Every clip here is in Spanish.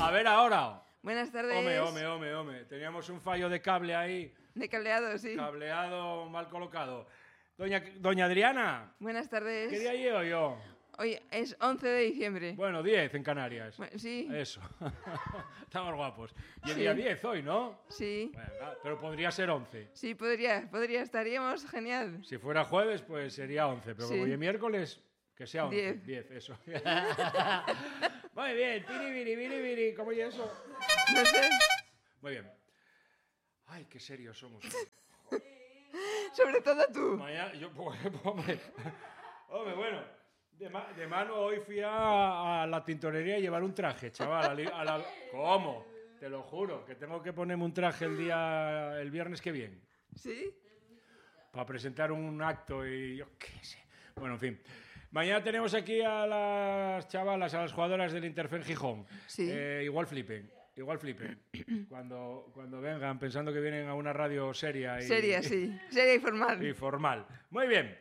A ver ahora. Buenas tardes. Home. Teníamos un fallo de cable ahí. De cableado, sí. Cableado mal colocado. Doña Adriana. Buenas tardes. ¿Qué día llevo yo? Hoy es 11 de diciembre. Bueno, 10 en Canarias. Bueno, sí. Eso. Estamos guapos. Y el Sí. día 10 hoy, ¿no? Sí. Venga, pero podría ser 11. Sí, podría. Estaríamos genial. Si fuera jueves, pues sería 11. Pero Sí. como hoy es miércoles, que sea 11. 10. 10, eso. Muy bien. Tiri, ¿cómo es eso? No sé. Muy bien. Ay, qué serios somos. Sobre todo tú. Mañana, hombre, bueno, de mano hoy fui a la tintorería a llevar un traje, chaval. ¿Cómo? Te lo juro, que tengo que ponerme un traje el viernes que viene. ¿Sí? Para presentar un acto y yo qué sé. Bueno, en fin. Mañana tenemos aquí a las chavalas, a las jugadoras del Interfen Gijón. Sí. Igual flipen. Cuando vengan pensando que vienen a una radio seria. Seria, sí. Seria y formal. Y formal. Muy bien.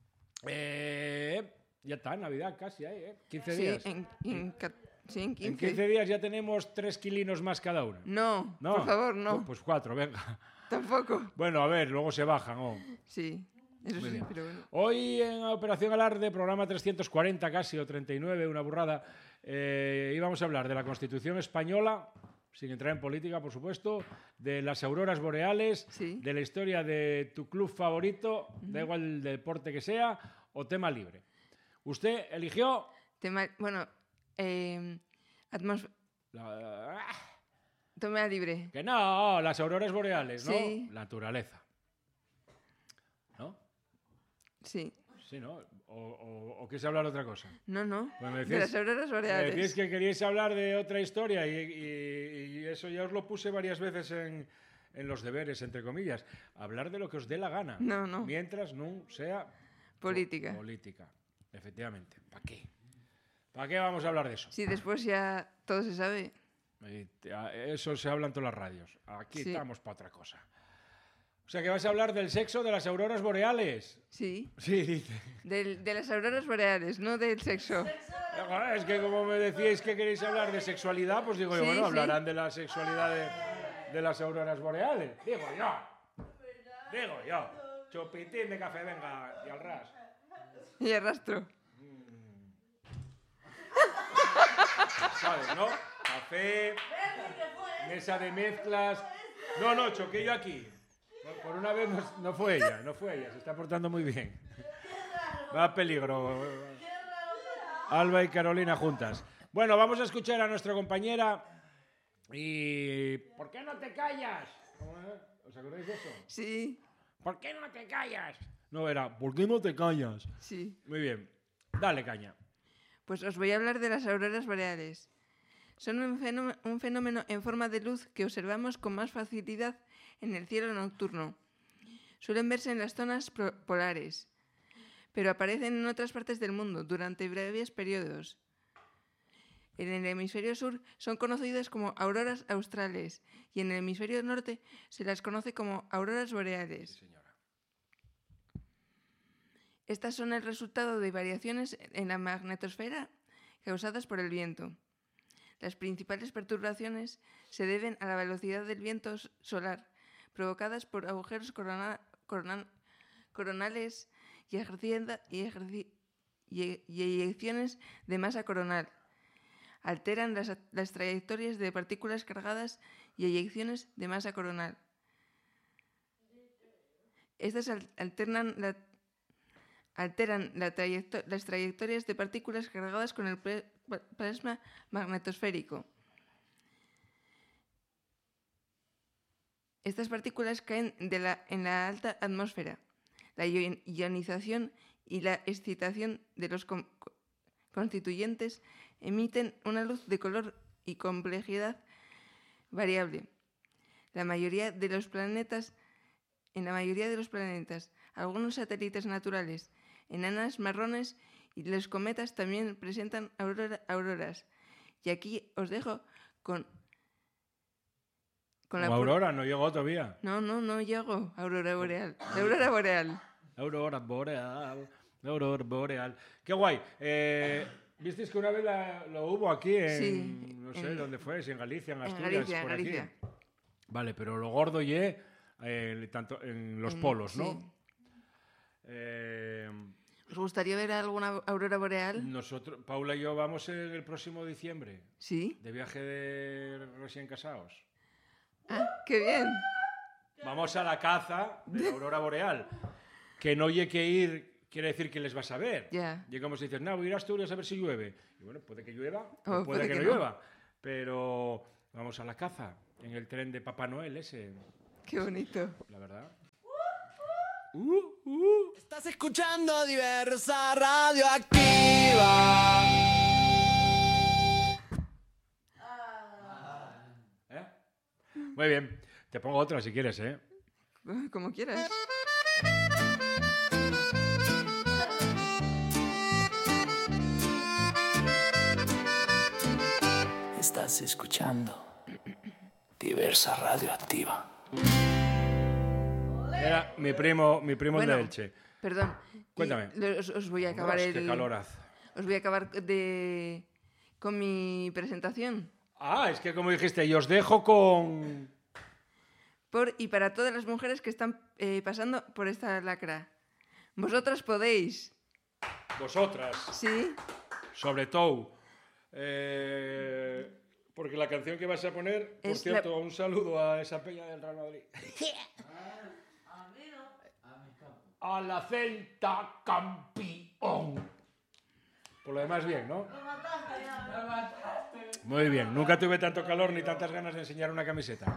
Ya está, Navidad casi, 15 días. Sí, en 15. En 15 días ya tenemos 3 kilinos más cada uno. No, por favor, no. Pues 4, venga. Tampoco. Bueno, a ver, luego se bajan. Sí, eso Muy sí, bien. pero bueno. Hoy en Operación Alarde, programa 340 casi, o 39, una burrada, íbamos a hablar de la Constitución Española, sin entrar en política, por supuesto, de las auroras boreales, Sí. de la historia de tu club favorito, da igual el deporte que sea, o tema libre. Usted eligió... Bueno, Toma libre. Que no, las auroras boreales, ¿no? Sí. La naturaleza. ¿No? Sí. Sí, ¿no? ¿O quieres hablar de otra cosa? No. Pues me De decías- las auroras Me boreales. decís que queríais hablar de otra historia y eso ya os lo puse varias veces en los deberes, entre comillas. Hablar de lo que os dé la gana. No. Mientras no sea... Política. Política, efectivamente. ¿Para qué? ¿Para qué vamos a hablar de eso? Sí, después ya todo se sabe. Eso se habla en todas las radios. Aquí Sí. estamos para otra cosa. O sea que vas a hablar del sexo de las auroras boreales. Sí. Sí, dice. De las auroras boreales, no del sexo. Es que como me decíais que queréis hablar de sexualidad, pues digo yo, Sí, bueno, sí. hablarán de la sexualidad de las auroras boreales. Digo yo. Chupitín de café, venga, y al ras. Y arrastro. ¿Sabes, no? Café, mesa de mezclas... No, choqué yo aquí. Por una vez no fue ella, se está portando muy bien. Va a peligro. Alba y Carolina juntas. Bueno, vamos a escuchar a nuestra compañera y... ¿Por qué no te callas? ¿Os acordáis de eso? Sí. ¿Por qué no te callas? No, era ¿por qué no te callas? Sí. Muy bien. Dale caña. Pues os voy a hablar de las auroras boreales. Son un fenómeno en forma de luz que observamos con más facilidad en el cielo nocturno. Suelen verse en las zonas polares, pero aparecen en otras partes del mundo durante breves periodos. En el hemisferio sur son conocidas como auroras australes y en el hemisferio norte se las conoce como auroras boreales. Sí, señora. Estas son el resultado de variaciones en la magnetosfera causadas por el viento. Las principales perturbaciones se deben a la velocidad del viento solar, provocadas por agujeros coronales y eyecciones de masa coronal. Alteran las trayectorias de partículas cargadas y eyecciones de masa coronal. Estas alteran las trayectorias de partículas cargadas con el plasma magnetosférico. Estas partículas caen en la alta atmósfera. La ionización y la excitación de los constituyentes emiten una luz de color y complejidad variable. En la mayoría de los planetas, algunos satélites naturales, enanas marrones y los cometas también presentan auroras. Y aquí os dejo con la... Aurora, no llegó todavía. No llego. Aurora boreal. La aurora boreal. Aurora boreal. Qué guay. ¿Visteis que una vez lo hubo aquí en... Sí, no sé dónde fue, si en Galicia, en en Asturias, Galicia, por Galicia. aquí? Vale, pero lo gordo tanto en los polos, ¿no? Sí. Eh, ¿Os gustaría ver alguna aurora boreal? nosotros, Paula y yo vamos el próximo diciembre Sí. de viaje de recién casados. Ah, qué bien. Vamos a la caza de la aurora boreal. Que no oye que ir quiere decir que les vas a ver. Ya. Y como si dices, no, voy a ir a Asturias a ver si llueve. Y bueno, puede que llueva O o puede puede que que no no. llueva. Pero vamos a la caza en el tren de Papá Noel ese, Qué bonito. la verdad. Estás escuchando Diversa Radioactiva. ¿Eh? Muy bien. Te pongo otra si quieres, ¿eh? Como quieras. Estás escuchando Diversa Radioactiva. Era mi primo Bueno, el de Elche. Perdón. Cuéntame. Os voy a acabar Dios, qué calor hace. Os voy a acabar con mi presentación. Ah, es que como dijiste, y os dejo con... Y para todas las mujeres que están pasando por esta lacra. Vosotras podéis. Vosotras, Sí. sobre todo. Porque la canción que vas a poner, por Es cierto, un saludo a esa peña del Real Madrid. A la Celta campeón. Por lo demás, bien, ¿no? Muy bien. Nunca tuve tanto calor ni tantas ganas de enseñar una camiseta.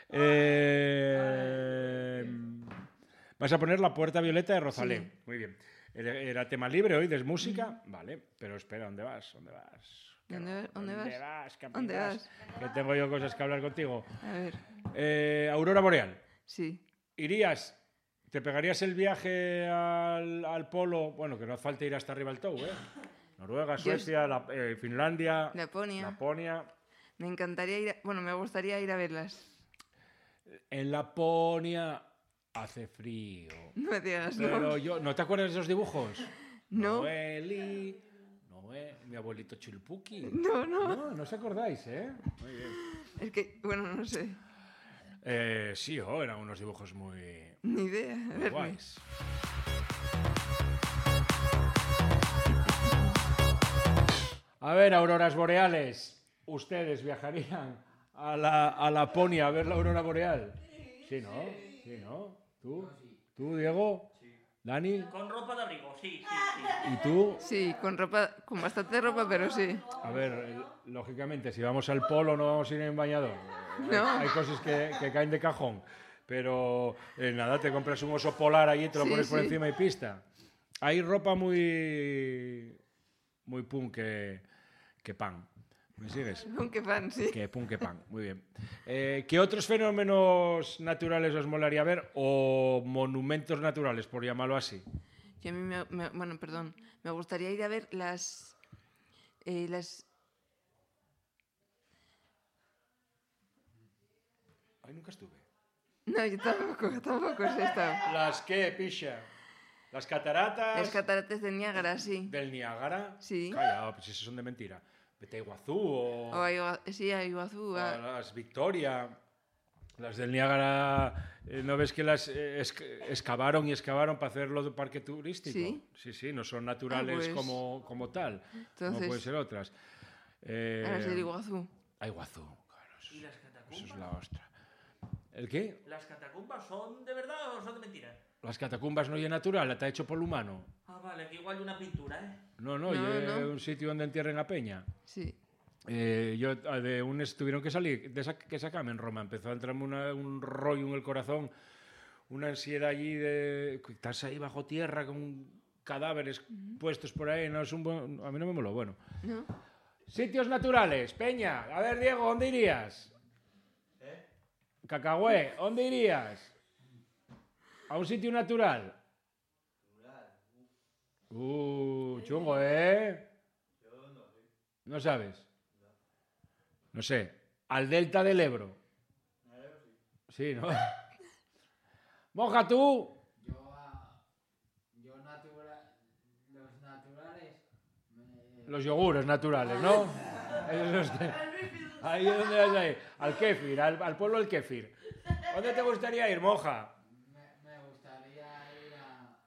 Vas a poner La Puerta Violeta de Rosalén. Sí. Muy bien. Era tema libre hoy, de música. Vale, pero espera, ¿dónde vas? ¿Dónde vas? ¿Dónde vas? ¿Qué ¿Dónde opinas? vas? Que tengo yo cosas que hablar contigo. A ver. Aurora Boreal. Sí. ¿Irías? ¿Te pegarías el viaje al polo? Bueno, que no hace falta ir hasta arriba al Tou, ¿eh? Noruega, Suecia, Finlandia, Laponia. Me encantaría ir me gustaría ir a verlas. En Laponia hace frío. No me digas, Pero ¿no? yo, ¿no te acuerdas de esos dibujos? No. Mi abuelito Chilpuki. No. No os acordáis, ¿eh? Muy bien. Es que, no sé. Sí, eran unos dibujos muy Ni idea. A ver. guays. A ver, auroras boreales. ¿Ustedes viajarían a Laponia a ver la aurora boreal? Sí, ¿no? Sí, ¿no? ¿Tú, Diego? ¿Dani? Con ropa de abrigo, sí. ¿Y tú? Sí, con bastante ropa, pero sí. A ver, lógicamente, si vamos al polo no vamos a ir en bañador. No. Hay cosas que caen de cajón. Pero nada, te compras un oso polar allí y te lo Sí, pones por sí. encima y pista. Hay ropa muy punk que pan. ¿Me sigues? Aunque fan, sí. Que punk que pan. Muy bien. ¿Qué otros fenómenos naturales os molaría ver? O monumentos naturales, por llamarlo así. Yo a mí me gustaría ir a ver las Ay, nunca estuve. No, yo tampoco he estado. ¿Las qué, picha? ¿Las cataratas? Las cataratas de Niágara, sí. ¿Del Niágara? Sí. Calla, pues esas son de mentira. Vete a Iguazú o Sí, a Iguazú. a las Victoria. Las del Niágara, ¿no ves que las excavaron para hacerlo de parque turístico? Sí. Sí, no son naturales pues, como tal. entonces, no pueden ser otras. A las de Iguazú. A Iguazú, claro. ¿Y las Eso catacumbas? es la ostra. ¿El qué? ¿Las catacumbas son de verdad o son de mentira? Las catacumbas no es natural, está hecho por el humano. Ah, vale, que igual de una pintura, ¿eh? No, No, es no. un sitio donde entierren a peña. Sí. Tuvieron que salir, que sacarme en Roma, empezó a entrarme un rollo en el corazón, una ansiedad allí de estás ahí bajo tierra con cadáveres puestos por ahí, no es a mí no me moló, bueno. ¿No? Sitios naturales, Peña, a ver Diego, ¿dónde irías? Cacahué, ¿dónde irías? ¿A un sitio natural? Chungo, ¿eh? ¿No sabes? No sé. Al delta del Ebro. Sí, ¿no? Moja tú. Los naturales Los yogures naturales, ¿no? Ahí es donde vas a ir. Al kéfir, al pueblo del kéfir. ¿Dónde te gustaría ir, monja? Me gustaría ir a...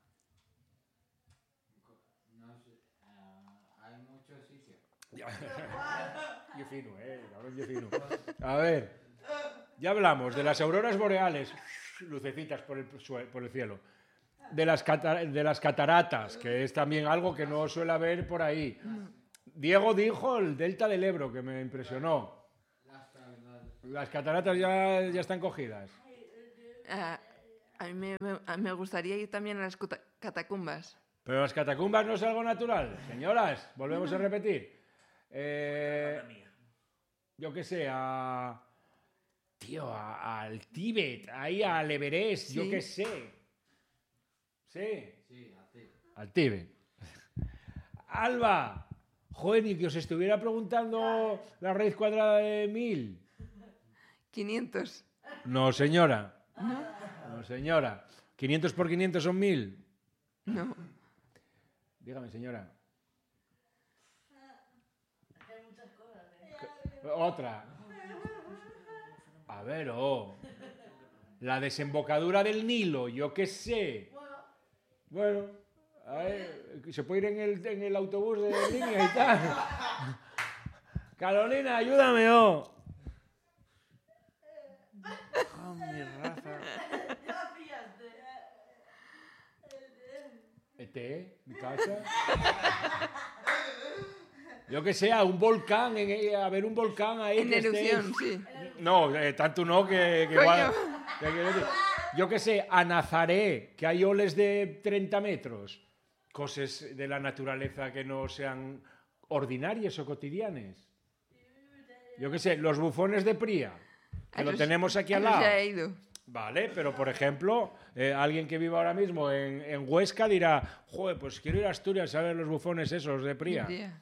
No sé, hay muchos sitios. Yo fino, cabrón, yo fino. A ver, ya hablamos de las auroras boreales, lucecitas por el cielo. De las cataratas, que es también algo que no suele haber por ahí. Diego dijo el delta del Ebro, que me impresionó. Las cataratas ya están cogidas. A mí me gustaría ir también a las catacumbas. Pero las catacumbas no es algo natural. Señoras, volvemos a repetir. Madre mía. Yo qué sé, al Tíbet, ahí al Everest, Sí. yo qué sé. Sí, Sí, así. al Tíbet. Alba, joder, ni que os estuviera preguntando la raíz cuadrada de 1000. 500. No, señora. No, señora. 500 por 500 son 1000. No. Dígame, señora. Otra. A ver, la desembocadura del Nilo, yo qué sé. Bueno, a ver, se puede ir en el autobús de línea y tal. Carolina, ayúdame, mi raza. Mi casa. Yo que sé, a un volcán, a ver un volcán ahí. En que esté- erupción, sí. No, tanto no que igual. Yo que sé, a Nazaré, que hay oles de 30 metros. Cosas de la naturaleza que no sean ordinarias o cotidianas. Yo que sé, los bufones de Pría, que lo tenemos aquí al lado. Ya he ido. Vale, pero por ejemplo, alguien que viva ahora mismo en Huesca dirá, joder, pues quiero ir a Asturias a ver los bufones esos de Pría. Tía.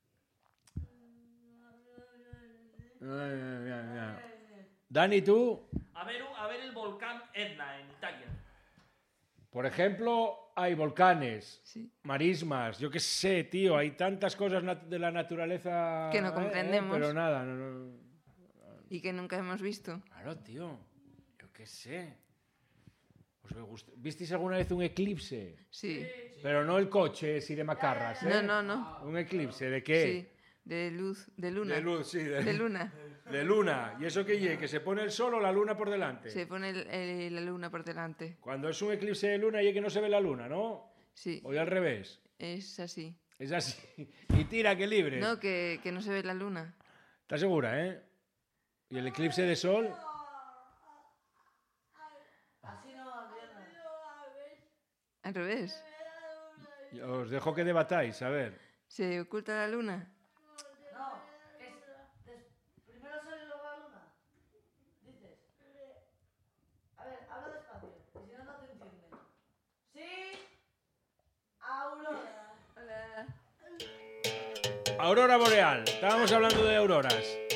Dani, ¿tú? A ver el volcán Etna en Italia. Por ejemplo, hay volcanes, Sí. marismas, yo qué sé, tío, hay tantas cosas de la naturaleza Que no comprendemos. pero nada. No. Y que nunca hemos visto. Claro, tío, yo qué sé. ¿Visteis alguna vez un eclipse? Sí. Pero no el coche, sí, de macarras, ¿eh? No. ¿Un eclipse de qué? Sí. De luz, de luna. De luz, sí. De luna. De luna. ¿Y eso qué ye? ¿Que se pone el sol o la luna por delante? Se pone la luna por delante. Cuando es un eclipse de luna, ye que no se ve la luna, ¿no? Sí. O al revés. Es así. Es así. Y tira, que libre. No, que no se ve la luna. ¿Estás segura, ¿Y el eclipse de sol? Al revés. Os dejo que debatáis, a ver. ¿Se oculta la luna? Primero sale luego la luna. Dices. A ver, habla despacio, que si no, no te entienden. Sí. Aurora. Hola. Aurora boreal. Estábamos hablando de auroras.